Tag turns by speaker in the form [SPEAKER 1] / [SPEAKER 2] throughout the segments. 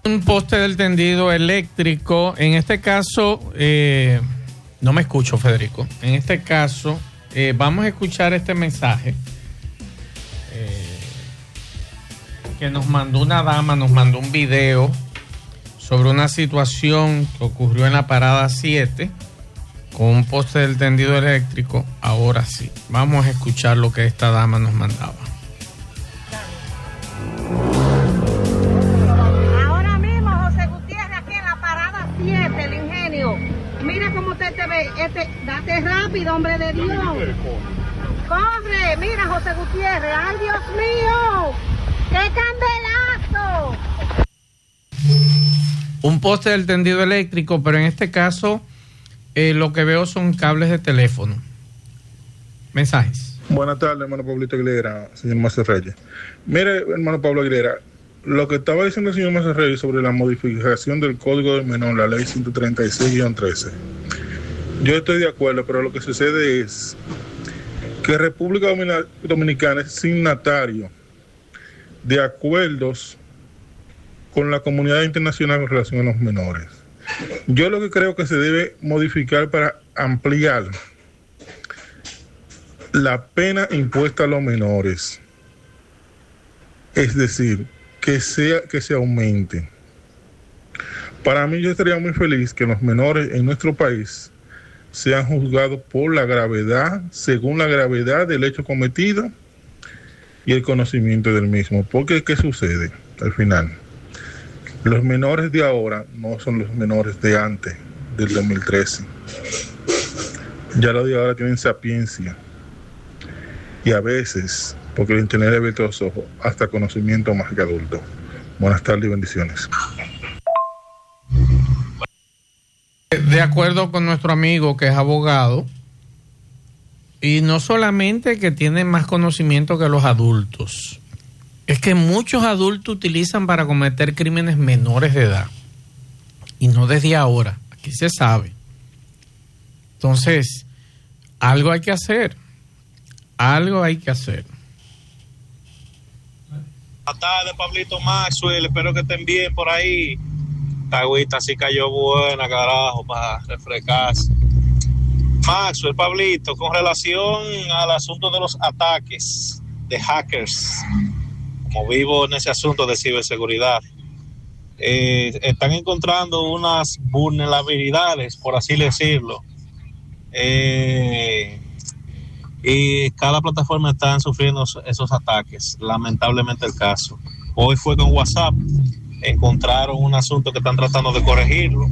[SPEAKER 1] Un poste del tendido eléctrico, en este caso, no me escucho, Federico. En este caso, vamos a escuchar este mensaje que nos mandó una dama, nos mandó un video sobre una situación que ocurrió en la parada 7 con un poste del tendido eléctrico. Ahora sí, vamos a escuchar lo que esta dama nos mandaba.
[SPEAKER 2] El ingenio, mira cómo usted te ve, date rápido, hombre de Dios, corre, mira José Gutiérrez, ay Dios mío, qué candelazo.
[SPEAKER 1] Un poste del tendido eléctrico, pero en este caso lo que veo son cables de teléfono. Mensajes.
[SPEAKER 3] Buenas tardes, hermano Pablito Aguilera, señor Macer Reyes. Mire, hermano Pablo Aguilera, lo que estaba diciendo el señor Macer Reyes sobre la modificación del Código del Menor, la ley 136-13, yo estoy de acuerdo, pero lo que sucede es que República Dominicana es signatario de acuerdos con la comunidad internacional en relación a los menores. Yo lo que creo que se debe modificar para ampliar la pena impuesta a los menores, es decir, que se aumente. Para mí, yo estaría muy feliz que los menores en nuestro país sean juzgados por la gravedad, según la gravedad del hecho cometido y el conocimiento del mismo. Porque, ¿qué sucede al final? Los menores de ahora no son los menores de antes, del 2013. Ya los de ahora tienen sapiencia. Y a veces, porque el internet le ve todos los ojos, hasta conocimiento más que adulto. Buenas tardes y bendiciones.
[SPEAKER 1] De acuerdo con nuestro amigo que es abogado, y no solamente que tiene más conocimiento que los adultos, es que muchos adultos utilizan para cometer crímenes menores de edad, y no desde ahora, aquí se sabe. Entonces, algo hay que hacer. Algo hay que hacer.
[SPEAKER 4] Buenas tardes, Pablito Maxwell. Espero que estén bien por ahí. Esta agüita sí cayó buena, carajo, para refrescarse. Maxwell, Pablito, con relación al asunto de los ataques de hackers, como vivo en ese asunto de ciberseguridad, están encontrando unas vulnerabilidades, por así decirlo. Y cada plataforma está sufriendo esos ataques, lamentablemente el caso. Hoy fue con WhatsApp, encontraron un asunto que están tratando de corregirlo,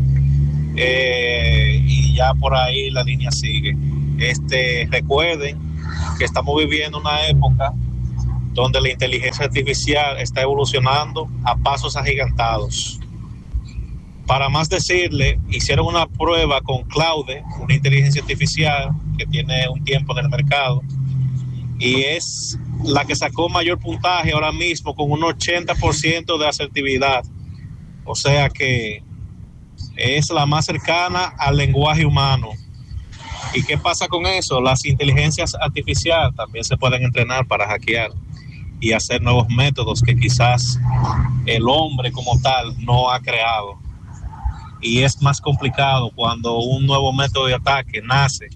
[SPEAKER 4] y ya por ahí la línea sigue. Recuerden que estamos viviendo una época donde la inteligencia artificial está evolucionando a pasos agigantados. Para más decirle, hicieron una prueba con Claude, una inteligencia artificial que tiene un tiempo en el mercado, y es la que sacó mayor puntaje ahora mismo con un 80% de asertividad. O sea que es la más cercana al lenguaje humano. ¿Y qué pasa con eso? Las inteligencias artificiales también se pueden entrenar para hackear y hacer nuevos métodos que quizás el hombre como tal no ha creado. Y es más complicado cuando un nuevo método de ataque nace.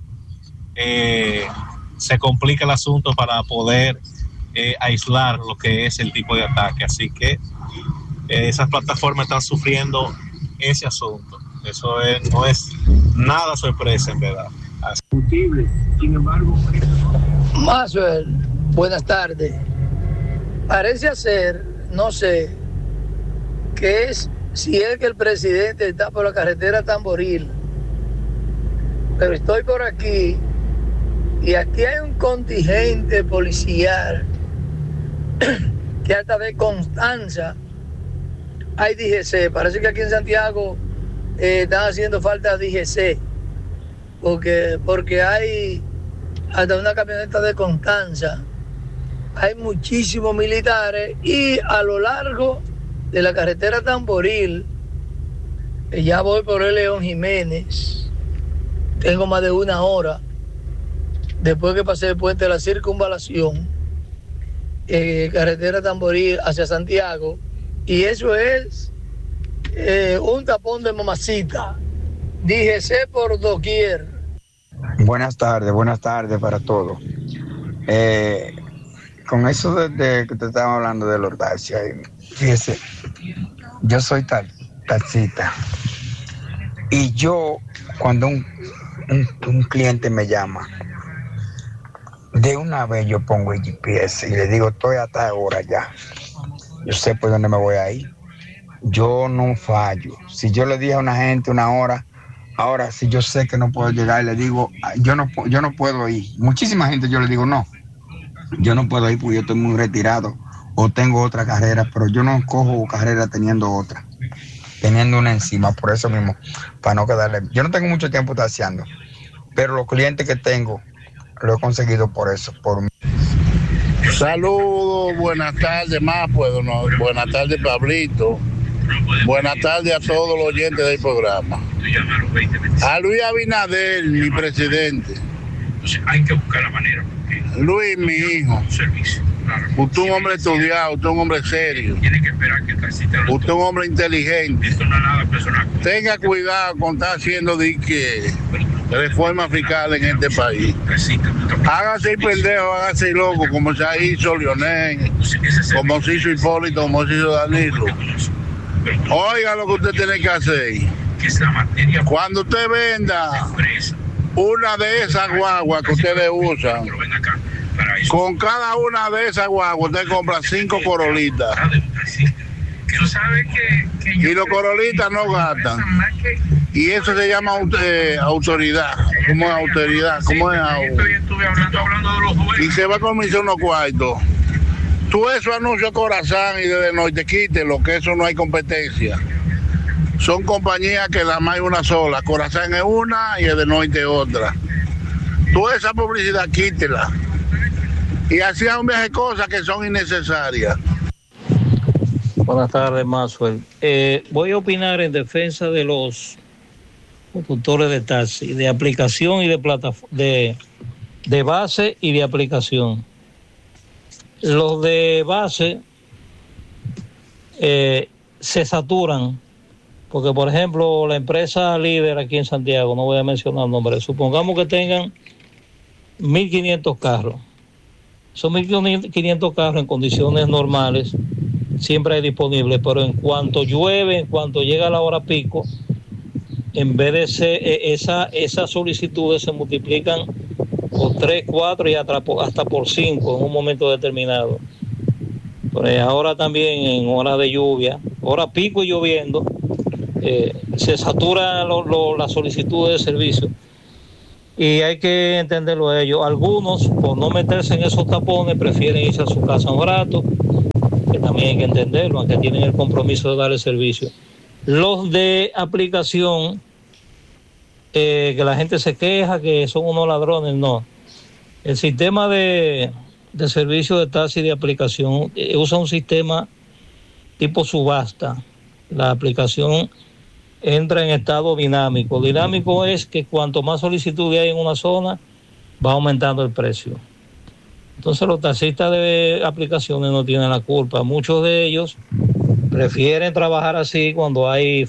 [SPEAKER 4] Se complica el asunto para poder aislar lo que es el tipo de ataque. Así que esas plataformas están sufriendo ese asunto. Eso no es nada sorpresa, en verdad.
[SPEAKER 5] Sin embargo, Maxwell, buenas tardes. Parece ser, no sé, que es si es que el presidente está por la carretera Tamboril, pero estoy por aquí y aquí hay un contingente policial que hasta de Constanza hay DGC. Parece que aquí en Santiago están haciendo falta DGC porque hay hasta una camioneta de Constanza, hay muchísimos militares, y a lo largo de la carretera Tamboril, ya voy por el León Jiménez, tengo más de una hora después que pasé el puente de la Circunvalación, carretera Tamboril hacia Santiago, y eso es un tapón de mamacita. Díjese por doquier.
[SPEAKER 6] Buenas tardes para todos. Con eso de que te estaba hablando de los taxis, fíjese, yo soy taxista y yo cuando un cliente me llama, de una vez yo pongo el GPS y le digo estoy a tal hora ya, yo sé por dónde me voy a ir, yo no fallo. Si yo le dije a una gente una hora, ahora si yo sé que no puedo llegar, le digo yo no puedo ir. Muchísima gente yo le digo no, yo no puedo ir porque yo estoy muy retirado o tengo otra carrera, pero yo no cojo carrera teniendo una encima, por eso mismo, para no quedarle. Yo no tengo mucho tiempo taxiando, pero los clientes que tengo lo he conseguido por eso, por mí.
[SPEAKER 7] Saludos, buenas tardes, buenas tardes, Pablito. Buenas tardes a todos los oyentes del programa. A Luis Abinader, mi presidente. Hay que buscar la manera. Luis, mi hijo. Usted es un hombre estudiado, usted es un hombre serio. Usted es un hombre inteligente. Tenga cuidado con estar haciendo reforma fiscal en este país. Hágase el pendejo, hágase el loco, como se hizo Leonel, como se hizo Hipólito, como se hizo Danilo. Oiga lo que usted tiene que hacer. Cuando usted venda una de esas guaguas que ustedes usan, con cada una de esas guaguas usted compra 5 corolitas. Y los corolitas no gastan. Y eso se llama autoridad. ¿Cómo es autoridad? ¿Cómo es? Y se va a comerse unos cuartos. Tú eso anuncio Corazán y desde Norte quítelo, que eso no hay competencia. Son compañías que la más hay una sola. Corazán es una y el de Norte otra. Toda esa publicidad quítela. Y hacían un viaje de cosas que son innecesarias.
[SPEAKER 8] Buenas tardes, Maxwell. Voy a opinar en defensa de los conductores de taxi, de aplicación y de base y de aplicación. Los de base se saturan, porque por ejemplo la empresa líder aquí en Santiago, no voy a mencionar nombres, supongamos que tengan 1.500 carros. Son 1.500 carros en condiciones normales, siempre hay disponibles, pero en cuanto llueve, en cuanto llega la hora pico, en vez de ser, esas solicitudes se multiplican por 3, 4 y hasta por 5 en un momento determinado. Pero ahora también en hora de lluvia, hora pico y lloviendo, se saturan las solicitudes de servicio. Y hay que entenderlo a ellos. Algunos, por no meterse en esos tapones, prefieren irse a su casa un rato, que también hay que entenderlo, aunque tienen el compromiso de dar el servicio. Los de aplicación, que la gente se queja que son unos ladrones, no. El sistema de servicio de taxi de aplicación usa un sistema tipo subasta. La aplicación entra en estado dinámico. Dinámico es que cuanto más solicitudes hay en una zona, va aumentando el precio. Entonces los taxistas de aplicaciones no tienen la culpa. Muchos de ellos prefieren trabajar así cuando hay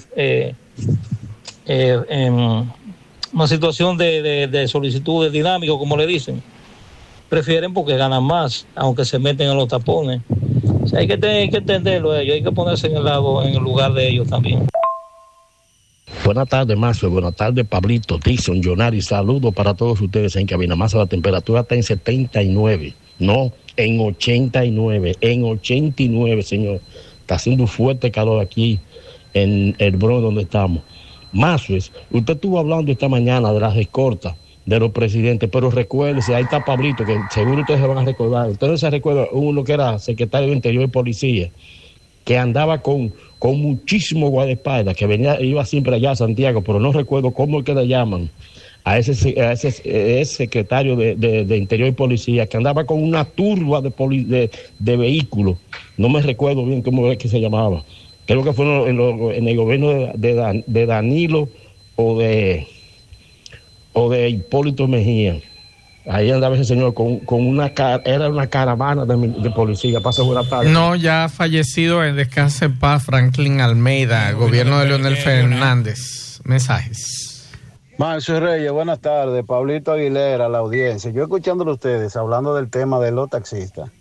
[SPEAKER 8] una situación de solicitudes dinámicas, como le dicen. Prefieren porque ganan más, aunque se meten en los tapones. O sea, hay que entenderlo ellos, hay que ponerse en el lugar de ellos también.
[SPEAKER 9] Buenas tardes, Maxwell. Buenas tardes, Pablito, Dixon, Jonari. Saludos para todos ustedes en cabina. Más, la temperatura está en 79, no en 89, en 89, señor. Está haciendo fuerte calor aquí en el Bronx donde estamos. Maxwell, usted estuvo hablando esta mañana de las escoltas de los presidentes, pero recuérdese, ahí está Pablito, que seguro ustedes se van a recordar. Ustedes se recuerdan uno que era secretario de Interior y Policía, que andaba con muchísimo guardaespaldas, que iba siempre allá a Santiago, pero no recuerdo cómo es que le llaman a ese secretario de Interior y Policía, que andaba con una turba de vehículos. No me recuerdo bien cómo es que se llamaba. Creo que fue en el gobierno de Danilo o de Hipólito Mejía. Ahí andaba ese señor con era una caravana de policía. Pasa buena tarde.
[SPEAKER 1] No, ya ha fallecido en descanso en paz Franklin Almeida, gobierno de Leonel Fernández. Mensajes.
[SPEAKER 10] Marcio Reyes, buenas tardes. Pablito Aguilera, la audiencia. Yo escuchándolo a ustedes hablando del tema de los taxistas.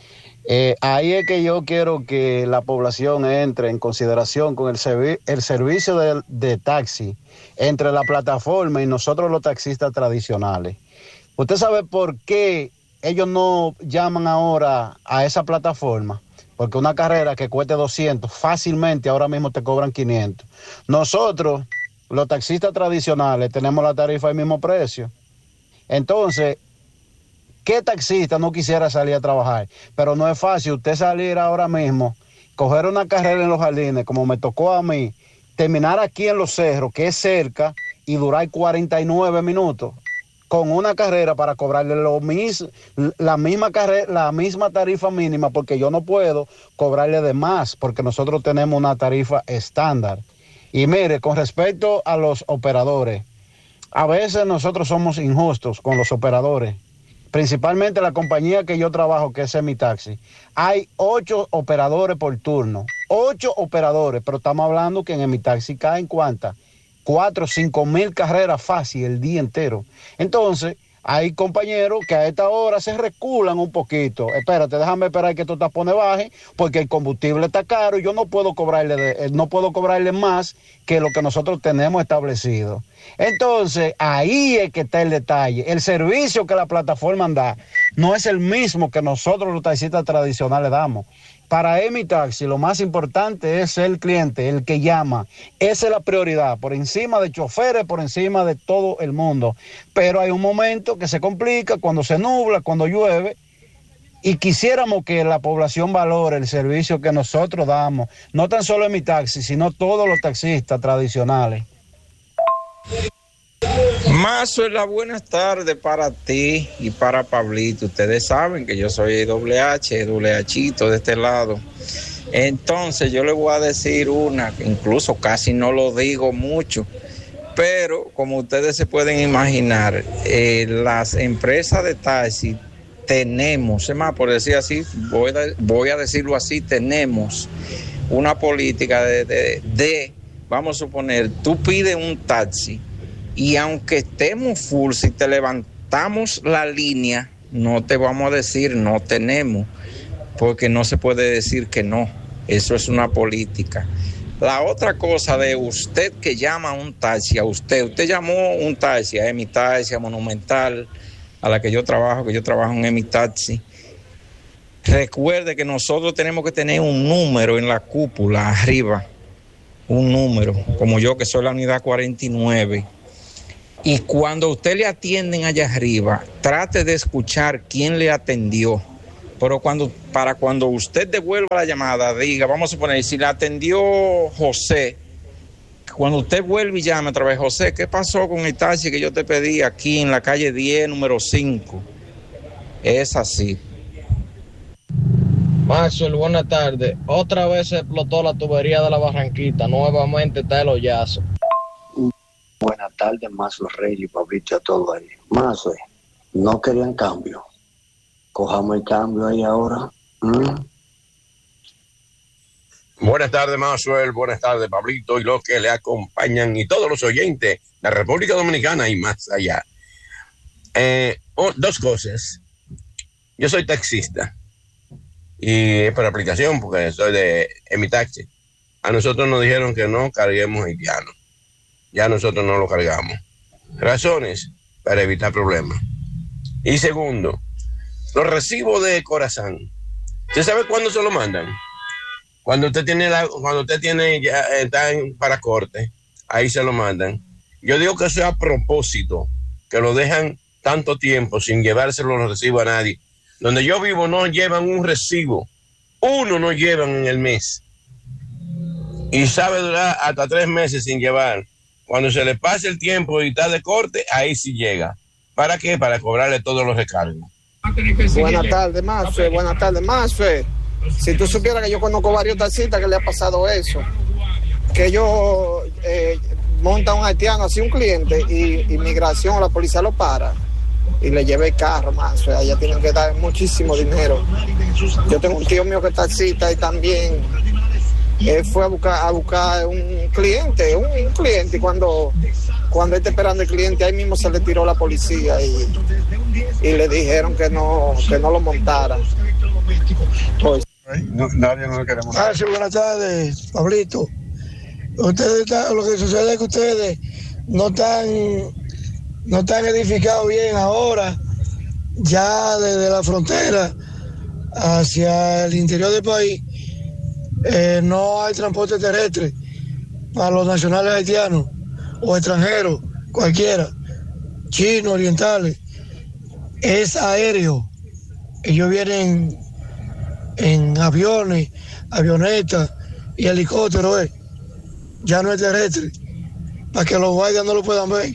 [SPEAKER 10] Ahí es que yo quiero que la población entre en consideración con el servicio de taxi entre la plataforma y nosotros los taxistas tradicionales. ¿Usted sabe por qué ellos no llaman ahora a esa plataforma? Porque una carrera que cueste 200, fácilmente ahora mismo te cobran 500. Nosotros, los taxistas tradicionales, tenemos la tarifa al mismo precio. Entonces, ¿qué taxista no quisiera salir a trabajar? Pero no es fácil usted salir ahora mismo, coger una carrera en Los Jardines, como me tocó a mí, terminar aquí en Los Cerros, que es cerca, y durar 49 minutos. Con una carrera para cobrarle la misma tarifa mínima, porque yo no puedo cobrarle de más, porque nosotros tenemos una tarifa estándar. Y mire, con respecto a los operadores, a veces nosotros somos injustos con los operadores, principalmente la compañía que yo trabajo, que es Semitaxi. Hay 8 operadores por turno, 8 operadores, pero estamos hablando que en Semitaxi caen ¿cuántas? 4 o 5 mil carreras fácil el día entero. Entonces, hay compañeros que a esta hora se reculan un poquito. Espérate, déjame esperar que estos tapones bajen, porque el combustible está caro y yo no puedo cobrarle más que lo que nosotros tenemos establecido. Entonces, ahí es que está el detalle. El servicio que la plataforma da no es el mismo que nosotros los taxistas tradicionales damos. Para Semitaxi lo más importante es el cliente, el que llama. Esa es la prioridad, por encima de choferes, por encima de todo el mundo. Pero hay un momento que se complica cuando se nubla, cuando llueve, y quisiéramos que la población valore el servicio que nosotros damos, no tan solo Semitaxi, sino todos los taxistas tradicionales.
[SPEAKER 11] Mazuela, buenas tardes para ti y para Pablito. Ustedes saben que yo soy doble Hito de este lado. Entonces yo les voy a decir una, que incluso casi no lo digo mucho, pero como ustedes se pueden imaginar, las empresas de taxi tenemos, es más, por decir así, voy a decirlo así, tenemos una política de vamos a suponer, tú pides un taxi, y aunque estemos full, si te levantamos la línea, no te vamos a decir no tenemos, porque no se puede decir que no. Eso es una política. La otra cosa de usted que llama a un taxi, usted llamó un taxi, a Semitaxi, a Monumental, a la que yo trabajo en Semitaxi. Recuerde que nosotros tenemos que tener un número en la cúpula arriba, un número, como yo que soy la unidad 49. Y cuando usted le atienden allá arriba, trate de escuchar quién le atendió. Pero para cuando usted devuelva la llamada, diga, vamos a suponer, si le atendió José, cuando usted vuelve y llame otra vez, José, ¿qué pasó con el taxi que yo te pedí aquí en la calle 10, número 5? Es así.
[SPEAKER 12] Maxwell, buenas tardes. Otra vez se explotó la tubería de la Barranquita. Nuevamente está el hoyazo.
[SPEAKER 13] Buenas tardes, Maxwell Reyes y Pablito, a todos ahí. Maxwell, no querían cambio. Cojamos el cambio ahí ahora.
[SPEAKER 14] Buenas tardes, Maxwell. Buenas tardes, Pablito, y los que le acompañan y todos los oyentes de la República Dominicana y más allá. Dos cosas. Yo soy taxista y es por aplicación porque soy de Semitaxi. A nosotros nos dijeron que no carguemos haitianos. Ya nosotros no lo cargamos. Razones para evitar problemas. Y segundo, los recibos de Corazán. ¿Usted sabe cuándo se lo mandan? Cuando usted tiene ya están para corte, ahí se lo mandan. Yo digo que eso es a propósito, que lo dejan tanto tiempo sin llevárselo los recibos a nadie. Donde yo vivo no llevan un recibo, uno no llevan en el mes. Y sabe durar hasta 3 meses sin llevar. Cuando se le pase el tiempo y está de corte, ahí sí llega. ¿Para qué? Para cobrarle todos los recargos.
[SPEAKER 15] Buenas tardes, Maxwell. Buenas tardes, Maxwell. Si tú supieras que yo conozco varios taxistas que le ha pasado eso, que ellos montan un haitiano, así un cliente, y inmigración o la policía lo para. y le llevé carro más. O sea, ella tiene que dar muchísimo dinero. Yo tengo un tío mío que es taxista y también él fue a buscar un cliente, y cuando él está esperando el cliente, ahí mismo se le tiró la policía y le dijeron que no lo montaran. Pues,
[SPEAKER 10] nadie no lo queremos.
[SPEAKER 16] Sí, buenas tardes, Pablito. Lo que sucede es que ustedes no están edificados bien ahora, ya desde la frontera hacia el interior del país. No hay transporte terrestre para los nacionales haitianos o extranjeros, cualquiera, chinos, orientales. Es aéreo. Ellos vienen en aviones, avionetas y helicópteros. Ya no es terrestre, para que los guardias no lo puedan ver.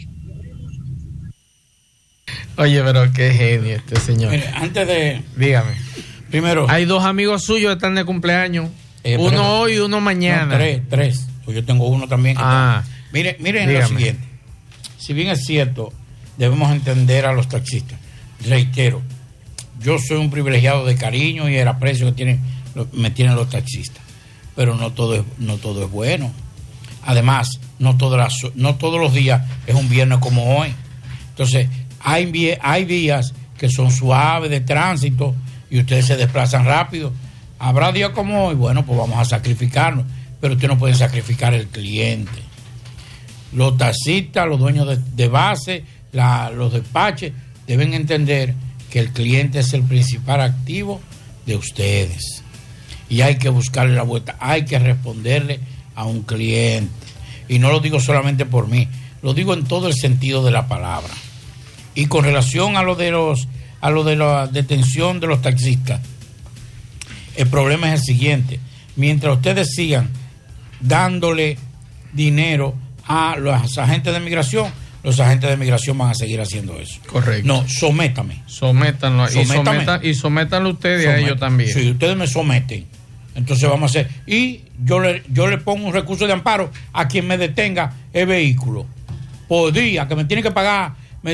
[SPEAKER 1] Oye, pero qué genio este señor.
[SPEAKER 17] Mire, antes de...
[SPEAKER 1] Dígame.
[SPEAKER 17] Primero...
[SPEAKER 1] Hay 2 amigos suyos que están de cumpleaños. Uno hoy y uno mañana.
[SPEAKER 17] No, tres. Pues yo tengo uno también. Miren
[SPEAKER 1] dígame.
[SPEAKER 17] Lo siguiente. Si bien es cierto, debemos entender a los taxistas. Reitero, yo soy un privilegiado de cariño y el aprecio que me tienen los taxistas. Pero no todo es bueno. Además, no todos los días es un viernes como hoy. Entonces, hay días que son suaves de tránsito y ustedes se desplazan rápido. Habrá días como hoy, bueno, pues vamos a sacrificarnos, pero ustedes no pueden sacrificar el cliente. Los taxistas, los dueños de base, los despaches, deben entender que el cliente es el principal activo de ustedes. Y hay que buscarle la vuelta, hay que responderle a un cliente. Y no lo digo solamente por mí, lo digo en todo el sentido de la palabra. Y con relación a lo de la detención de los taxistas, el problema es el siguiente: mientras ustedes sigan dándole dinero a los agentes de migración, los agentes de migración van a seguir haciendo eso.
[SPEAKER 1] Correcto.
[SPEAKER 17] No, sométanlo.
[SPEAKER 1] Y sométanlo ustedes a ellos también.
[SPEAKER 17] Sí, ustedes me someten. Entonces vamos a hacer. Y yo le pongo un recurso de amparo a quien me detenga el vehículo. Por día, que me tiene que pagar.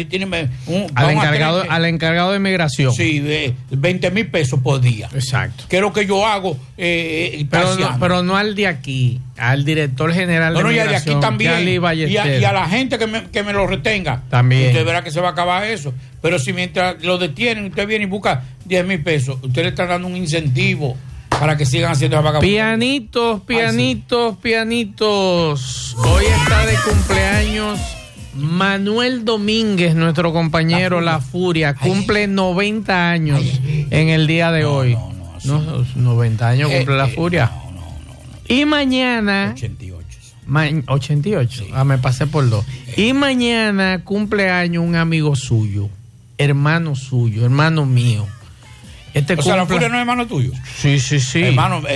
[SPEAKER 1] Al encargado de migración.
[SPEAKER 17] Sí, de 20,000 pesos por día.
[SPEAKER 1] Exacto.
[SPEAKER 17] Que es lo que yo hago.
[SPEAKER 1] Pero no al de aquí, al director general de migración.
[SPEAKER 17] Y de aquí también. Y a la gente que me lo retenga.
[SPEAKER 1] También.
[SPEAKER 17] Usted verá que se va a acabar eso. Pero si mientras lo detienen, usted viene y busca 10,000 pesos, usted le está dando un incentivo para que sigan haciendo esa vagabundería.
[SPEAKER 1] Pianitos. Hoy está de cumpleaños Manuel Domínguez, nuestro compañero La Furia, cumple 90 años en el día de hoy. 90 años cumple La Furia. Y mañana 88. Sí. Me pasé por 2. Y mañana cumpleaños un amigo suyo, hermano mío.
[SPEAKER 17] La Furia no es hermano tuyo.
[SPEAKER 1] Sí.
[SPEAKER 17] Hermano,